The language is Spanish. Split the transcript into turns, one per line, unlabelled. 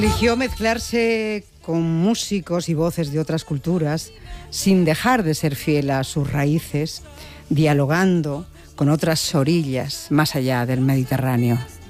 Eligió mezclarse con músicos y voces de otras culturas sin dejar de ser fiel a sus raíces, dialogando con otras orillas más allá del Mediterráneo.